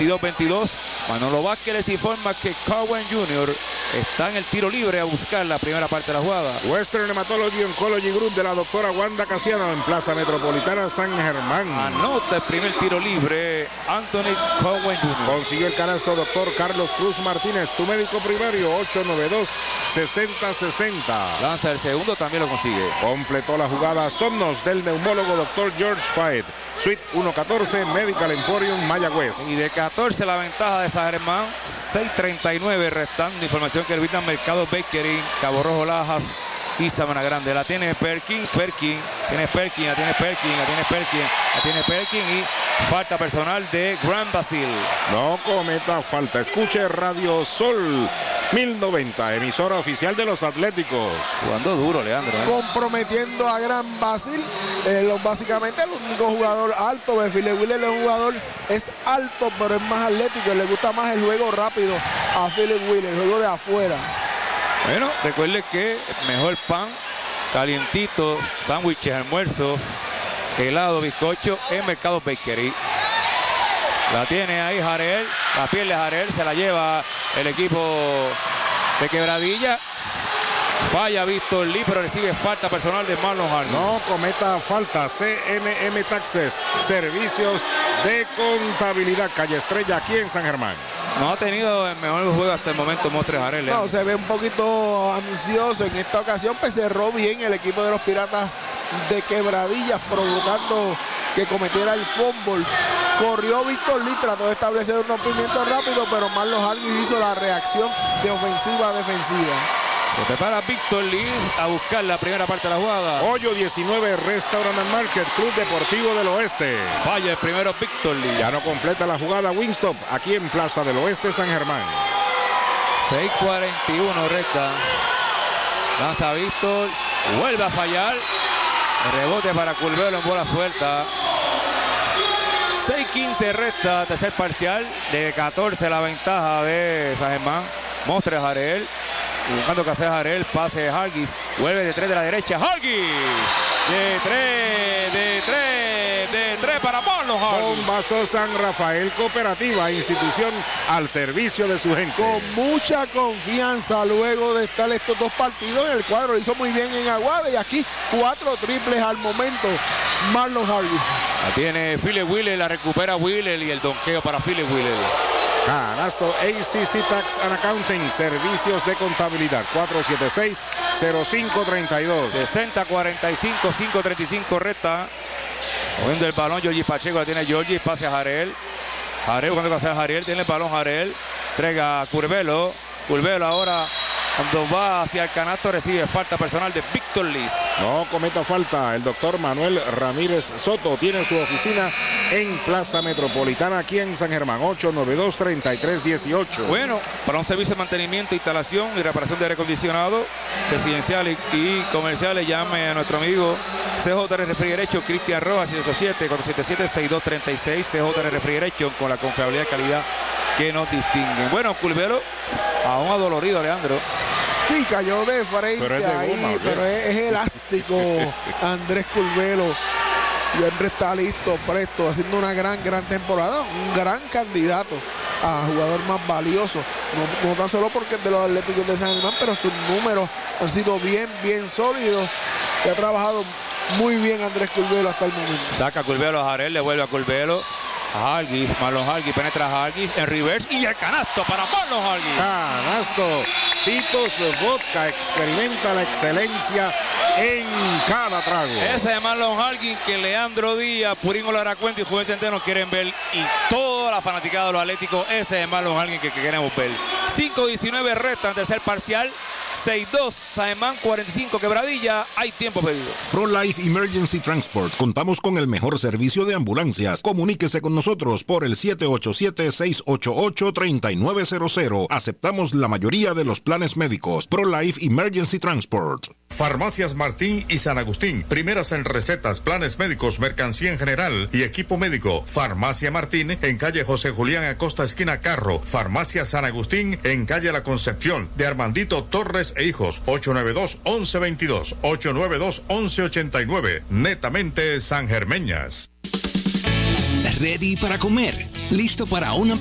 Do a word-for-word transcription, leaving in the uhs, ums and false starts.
veintidós veintidós. Manolo Vázquez les informa que Cowan junior está en el tiro libre a buscar la primera parte de la jugada. Western Hematology Oncology Group de la doctora Wanda Casiano en Plaza Metropolitana San Germán. Anota el primer tiro libre Anthony Cowan junior Consiguió el canasto doctor Carlos Cruz Martínez, tu médico primario, ocho nueve dos, sesenta sesenta. Lanza el segundo, también lo consigue. Completó la jugada Somnos del neumólogo doctor George Faed. Suite ciento catorce, Medical Emporium, Mayagüez. Y de catorce la ventaja de San Germán, seis treinta y nueve restando. Información que el Vietnam Mercado Bakery, Cabo Rojo Lajas y Sabana Grande. La tiene Perkin, Perkin, tiene Perkin, la tiene Perkin, la tiene Perkin, la tiene Perkin y falta personal de Gran Basil. No cometa falta. Escuche Radio Sol mil noventa, emisora oficial de los Atléticos. Jugando duro, Leandro, ¿eh? Comprometiendo a Gran Basil. Eh, lo, básicamente el único jugador alto. Philip Wheeler, el jugador es alto, pero es más atlético. Le gusta más el juego rápido a Philip Wheeler, el juego de afuera. Bueno, recuerde que mejor pan, calientito, sándwiches, almuerzos, helado, bizcocho en Mercado Bakery. La tiene ahí Jarel, la pierde Jarel, se la lleva el equipo de Quebradilla. Falla Víctor Lee, pero recibe falta personal de Marlon Hardy. No cometa falta. C N M Taxes, servicios de contabilidad, calle Estrella, aquí en San Germán. No ha tenido el mejor juego hasta el momento Mostres Jarel. No, se ve un poquito ansioso en esta ocasión, pues cerró bien el equipo de los Piratas de Quebradillas, provocando que cometiera el fumble. Corrió Víctor Lee, trató de establecer un rompimiento rápido, pero Marlon Hardy hizo la reacción de ofensiva a defensiva. Se prepara Víctor Lee a buscar la primera parte de la jugada. Hoyo diecinueve, Restaurant and Market, Club Deportivo del Oeste. Falla el primero Víctor Lee. Ya no completa la jugada Wingstop, aquí en Plaza del Oeste, San Germán. seis cuarenta y uno resta. Lanza Víctor, vuelve a fallar. Rebote para Curvelo en bola suelta. seis quince resta, tercer parcial. De catorce la ventaja de San Germán. Mostres Jarel. Buscando que hacer Jarel, pase de Hargis, vuelve de tres de la derecha, Hargis, de tres, de tres, de tres para Marlon Hargis. Bombazo San Rafael Cooperativa, institución al servicio de su gente. Con mucha confianza luego de estar estos dos partidos en el cuadro, lo hizo muy bien en Aguada y aquí cuatro triples al momento, Marlon Hargis. La tiene Philip Wheeler, la recupera Wheeler y el donqueo para Philip Wheeler. Canasto A C C Tax and Accounting, servicios de contabilidad, cuatro siete seis, cero cinco tres dos. sesenta cuarenta y cinco, cinco treinta y cinco resta. Moviendo el balón, Georgie Pacheco, la tiene Georgie, pase a Jarel. Jarel, cuando pasa a Jarel, tiene el balón Jarel. Entrega a Curvelo. Curvelo ahora, cuando va hacia el canasto, recibe falta personal de Víctor Liz. No cometa falta. El doctor Manuel Ramírez Soto tiene su oficina en Plaza Metropolitana, aquí en San Germán, ocho nueve dos, treinta y tres dieciocho. Bueno, para un servicio de mantenimiento, instalación y reparación de aire acondicionado, residenciales y comerciales, llame a nuestro amigo C J R Refrigeration, Cristian Rojas, siete ocho siete, cuatro siete siete, seis dos tres seis. C J R Refrigeration, con la confiabilidad y calidad que nos distinguen. Bueno, Curvelo, aún adolorido, Leandro. Sí, cayó de frente, pero es de ahí, goma, pero es, es elástico. Andrés Curvelo siempre está listo, presto, haciendo una gran, gran temporada. Un gran candidato a jugador más valioso. No, no tan solo porque es de los Atléticos de San Germán, pero sus números han sido bien, bien sólidos. Y ha trabajado muy bien Andrés Curvelo hasta el momento. Saca Curvelo a Jarel, le vuelve a Curvelo. A Hargis, Marlon Hargis, penetra a Hargis en reverse y el canasto para Marlon Hargis. Canasto. Tito's Vodka experimenta la excelencia en cada trago. Ese es Marlon Hargis que Leandro Díaz, Purín Laracuento y Juven Centeno quieren ver, y toda la fanaticada de los Atléticos. Ese es Marlon Hargis que, que queremos ver. cinco diecinueve restan, tercer parcial. seis dos, San Germán, cuarenta y cinco Quebradilla. Hay tiempo pedido. ProLife Emergency Transport. Contamos con el mejor servicio de ambulancias. Comuníquese con nosotros por el siete ocho siete, seis ocho ocho, tres nueve cero cero. Aceptamos la mayoría de los planes médicos. ProLife Emergency Transport. Farmacias Martín y San Agustín. Primeras en recetas, planes médicos, mercancía en general y equipo médico. Farmacia Martín en calle José Julián Acosta, esquina Carro. Farmacia San Agustín en calle La Concepción de Armandito Torres e Hijos. ocho nueve dos, once veintidós. ocho nueve dos, once ochenta y nueve. Netamente sangermeñas. Ready para comer. Listo para una